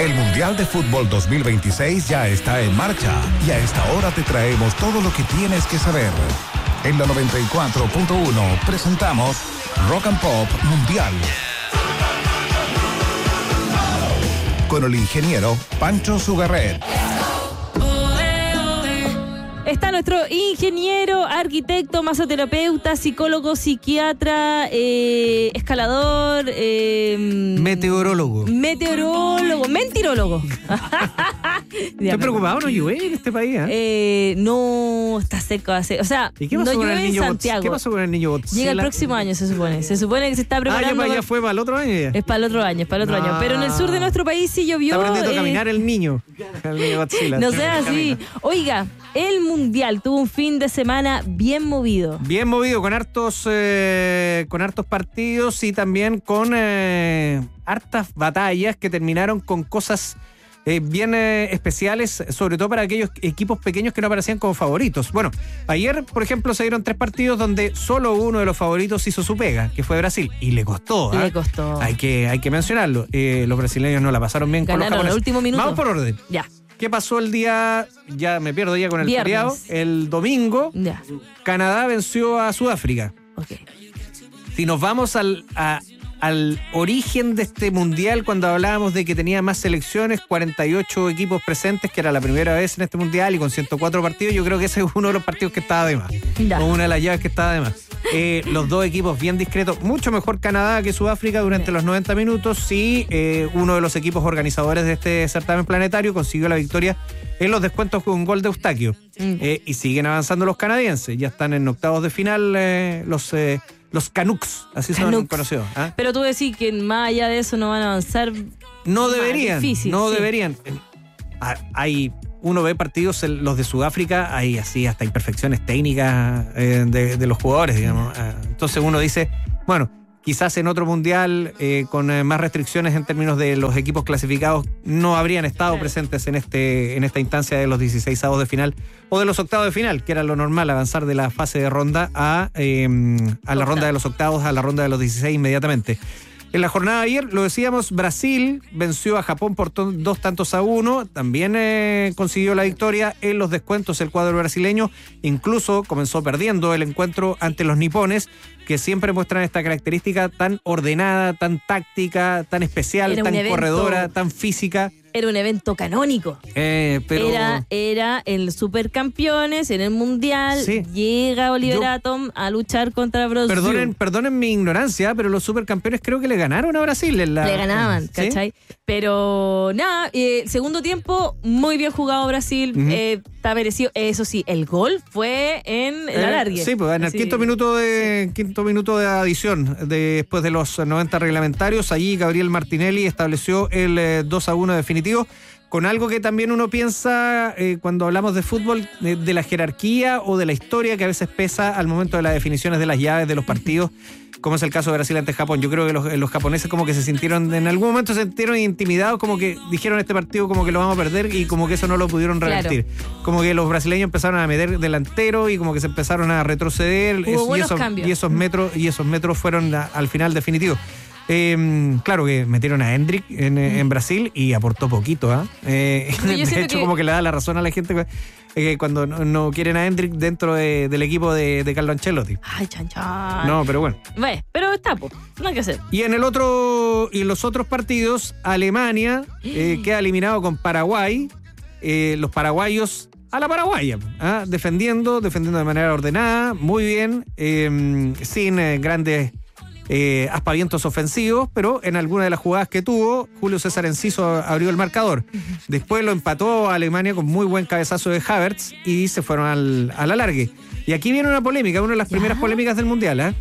El Mundial de Fútbol 2026 ya está en marcha y a esta hora te traemos todo lo que tienes que saber. En la 94.1 presentamos Rock and Pop Mundial. Con el ingeniero Pancho Sugarret. Está nuestro ingeniero, arquitecto, masoterapeuta, psicólogo, psiquiatra, escalador, meteorólogo, mentirólogo. Estoy preocupado, no llueve en este país, no, está seco. O sea, ¿y qué pasó no con llueve el niño en Santiago. ¿Qué pasó con el niño Godzilla? Llega el próximo año, se supone. Se supone que se está preparando. Ya fue para el otro año. Es para el otro año, año. Pero en el sur de nuestro país sí llovió. Está aprendiendo a caminar el niño Godzilla. No sea así. Oiga, el Mundial tuvo un fin de semana bien movido. Bien movido, con hartos partidos y también con hartas batallas que terminaron con cosas bien especiales, sobre todo para aquellos equipos pequeños que no aparecían como favoritos. Bueno, ayer, por ejemplo, se dieron 3 partidos donde solo uno de los favoritos hizo su pega, que fue Brasil, y le costó. Le costó. Hay que mencionarlo. Los brasileños no la pasaron bien. Ganaron con los japoneses. El último minuto. Vamos por orden. Ya. ¿Qué pasó el día? Ya me pierdo ya con el Viernes. feriado. El domingo, Ya. Canadá venció a Sudáfrica. Ok. Si nos vamos al origen de este mundial, cuando hablábamos de que tenía más selecciones, 48 equipos presentes, que era la primera vez en este mundial, y con 104 partidos, yo creo que ese es uno de los partidos que estaba de más. Ya. O una de las llaves que estaba de más. Los dos equipos bien discretos, mucho mejor Canadá que Sudáfrica durante los 90 minutos, y uno de los equipos organizadores de este certamen planetario consiguió la victoria en los descuentos con un gol de Eustaquio. Y siguen avanzando los canadienses, ya están en octavos de final los Canucks, así son conocidos. Pero tú decís que más allá de eso no van a avanzar. No deberían, difícil, no sí. deberían. Uno ve partidos, los de Sudáfrica, hay así hasta imperfecciones técnicas de los jugadores, digamos. Entonces uno dice, bueno, quizás en otro mundial con más restricciones en términos de los equipos clasificados no habrían estado presentes en esta instancia de los 16avos de final o de los octavos de final, que era lo normal, avanzar de la fase de ronda a la ronda de los octavos, a la ronda de los 16 inmediatamente. En la jornada de ayer, lo decíamos, Brasil venció a Japón por 2-1. También consiguió la victoria en los descuentos el cuadro brasileño. Incluso comenzó perdiendo el encuentro ante los nipones, que siempre muestran esta característica tan ordenada, tan táctica, tan especial, tan corredora, tan física. Era un evento canónico. Pero Era el Supercampeones en el Mundial. Sí. Llega Oliver Atom a luchar contra Brasil. Perdonen mi ignorancia, pero los Supercampeones creo que le ganaron a Brasil. Le ganaban, ¿cachai? ¿Sí? Pero nada, segundo tiempo, muy bien jugado Brasil. Está merecido. Eso sí, el gol fue en el alargue. Sí, pues en el quinto minuto de adición, después de los 90 reglamentarios, allí Gabriel Martinelli estableció el 2-1 definitivo, con algo que también uno piensa cuando hablamos de fútbol, de la jerarquía o de la historia que a veces pesa al momento de las definiciones de las llaves de los partidos, como es el caso de Brasil ante Japón. Yo creo que los japoneses como que en algún momento se sintieron intimidados, como que dijeron este partido como que lo vamos a perder, y como que eso no lo pudieron revertir. Claro. Como que los brasileños empezaron a meter delantero y como que se empezaron a retroceder. Y esos metros fueron al final definitivo. Claro que metieron a Hendrick en Brasil y aportó poquito. De hecho, como que le da la razón a la gente cuando no quieren a Hendrick dentro del equipo de Carlo Ancelotti. Ay, chan. No, pero bueno. Pero está, no hay que hacer. Y en los otros partidos, Alemania queda eliminado con Paraguay. Los paraguayos a la paraguaya, defendiendo de manera ordenada, muy bien, sin grandes aspavientos ofensivos, pero en alguna de las jugadas que tuvo, Julio César Enciso abrió el marcador. Después lo empató a Alemania con muy buen cabezazo de Havertz y se fueron al alargue. Y aquí viene una polémica, una de las primeras polémicas del Mundial.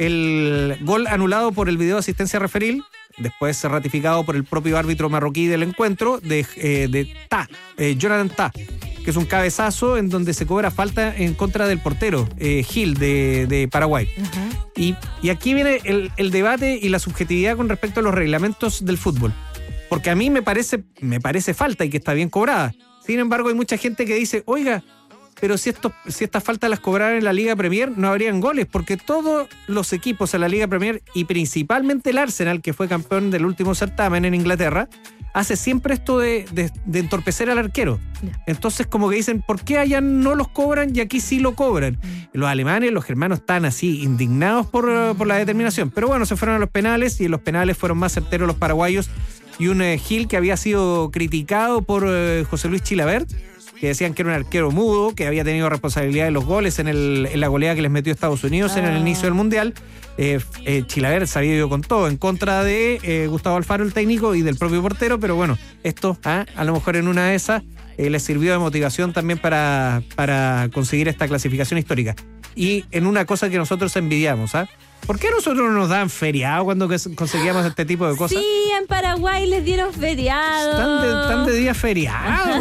El gol anulado por el video de asistencia referil, después ratificado por el propio árbitro marroquí del encuentro, de Jonathan Tah, que es un cabezazo en donde se cobra falta en contra del portero, Gil, de Paraguay. Uh-huh. Y aquí viene el debate y la subjetividad con respecto a los reglamentos del fútbol. Porque a mí me parece falta y que está bien cobrada. Sin embargo, hay mucha gente que dice, oiga, pero si estas faltas las cobraran en la Liga Premier, no habrían goles, porque todos los equipos en la Liga Premier, y principalmente el Arsenal, que fue campeón del último certamen en Inglaterra, hace siempre esto de entorpecer al arquero. Entonces como que dicen, ¿por qué allá no los cobran y aquí sí lo cobran? Los alemanes, los germanos están así indignados por la determinación. Pero bueno, se fueron a los penales y en los penales fueron más certeros los paraguayos y un Gil que había sido criticado por José Luis Chilavert, que decían que era un arquero mudo, que había tenido responsabilidad de los goles en la goleada que les metió Estados Unidos en el inicio del Mundial. Chilavert se había ido con todo en contra de Gustavo Alfaro, el técnico, y del propio portero, pero bueno, esto a lo mejor en una de esas les sirvió de motivación también para conseguir esta clasificación histórica. Y en una cosa que nosotros envidiamos, ¿por qué a nosotros no nos dan feriado cuando conseguíamos este tipo de cosas? Sí, en Paraguay les dieron feriado. Están de día feriado.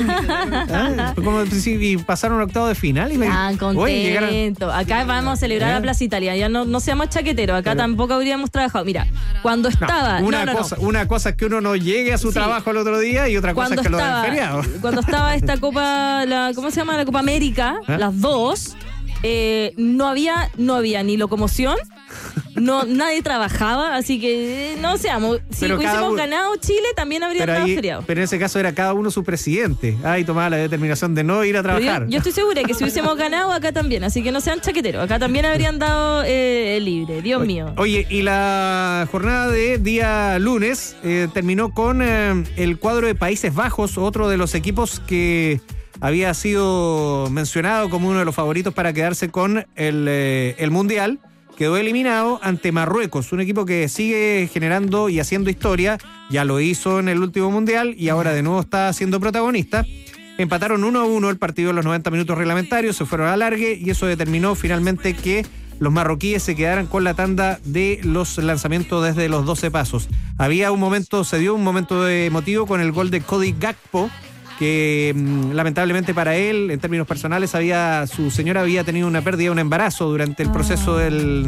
Y pasaron un octavo de final. Contento. Acá vamos a celebrar la Plaza Italia. Ya no seamos chaqueteros. Acá tampoco habríamos trabajado. Mira, cuando estaba... Una cosa es que uno no llegue a su trabajo el otro día y otra cosa es que lo den feriado. Cuando estaba esta Copa, ¿cómo se llama? La Copa América, las dos... no había ni locomoción, nadie trabajaba, así que no seamos, si hubiésemos ganado Chile también habría dado feriado. Pero en ese caso era cada uno su presidente, y tomaba la determinación de no ir a trabajar. Yo estoy segura que si hubiésemos ganado acá también, así que no sean chaqueteros, acá también habrían dado libre, Dios mío. Oye, y la jornada de día lunes terminó con el cuadro de Países Bajos, otro de los equipos que había sido mencionado como uno de los favoritos para quedarse con el Mundial. Quedó eliminado ante Marruecos, un equipo que sigue generando y haciendo historia. Ya lo hizo en el último Mundial y ahora de nuevo está siendo protagonista. Empataron 1-1 el partido en los 90 minutos reglamentarios, se fueron a alargue y eso determinó finalmente que los marroquíes se quedaran con la tanda de los lanzamientos desde los 12 pasos. Se dio un momento emotivo con el gol de Cody Gakpo, que lamentablemente para él, en términos personales, su señora había tenido una pérdida, un embarazo durante el proceso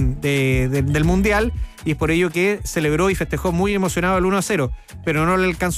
del Mundial, y es por ello que celebró y festejó muy emocionado el 1-0, pero no le alcanzó